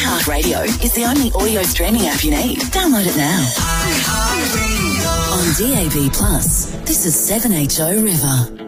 iHeartRadio is the only audio streaming app you need. Download it now. On DAB+, this is 7HO River.